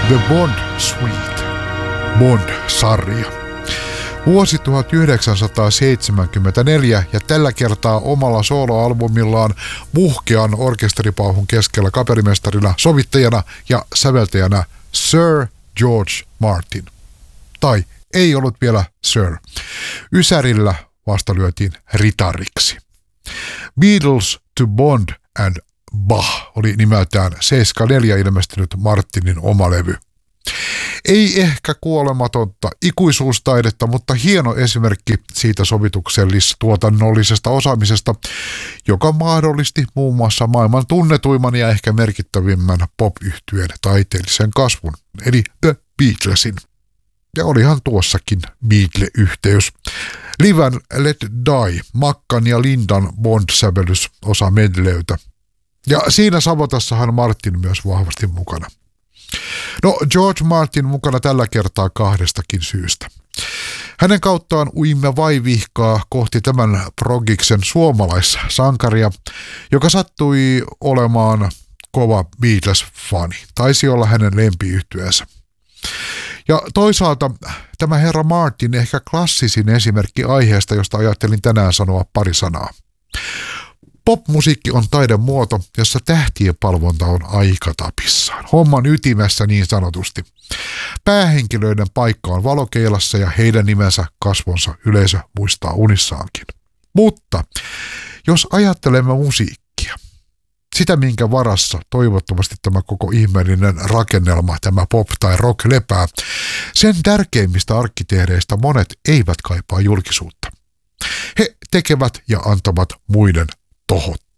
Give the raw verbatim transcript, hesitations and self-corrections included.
The Bond Suite, Bond-sarja. Vuosi tuhatyhdeksänsataaseitsemänkymmentäneljä ja tällä kertaa omalla soloalbumillaan muhkean orkesteripauhun keskellä kapellimestarina, sovittajana ja säveltäjänä Sir George Martin. Tai ei ollut vielä Sir. Ysärillä vasta lyötiin ritariksi. Beatles to Bond and Bach oli nimeltään seitsemänkymmentäneljä ilmestynyt Martinin oma levy. Ei ehkä kuolematonta ikuisuustaidetta, mutta hieno esimerkki siitä sovituksellis-tuotannollisesta osaamisesta, joka mahdollisti muun muassa maailman tunnetuimman ja ehkä merkittävimmän pop-yhtyeen taiteellisen kasvun, eli The Beatlesin. Ja olihan tuossakin Beatle-yhteys. Liven Let Die, Mackan ja Lindan Bond-sävellys osa medleytä. Ja siinä savotassahan Martin myös vahvasti mukana. No, George Martin mukana tällä kertaa kahdestakin syystä. Hänen kauttaan uimme vaivihkaa kohti tämän progiksen suomalaissankaria, joka sattui olemaan kova Beatles-fani. Taisi olla hänen lempiyhtyeensä. Ja toisaalta tämä herra Martin ehkä klassisin esimerkki aiheesta, josta ajattelin tänään sanoa pari sanaa. Popmusiikki on taidemuoto, jossa tähtien palvonta on aikatapissaan. Homman ytimessä niin sanotusti. Päähenkilöiden paikka on valokeilassa ja heidän nimensä kasvonsa yleisö muistaa unissaankin. Mutta jos ajattelemme musiikkia, sitä minkä varassa toivottavasti tämä koko ihmeellinen rakennelma, tämä pop tai rock lepää, sen tärkeimmistä arkkitehdeistä monet eivät kaipaa julkisuutta. He tekevät ja antavat muiden tohottaa.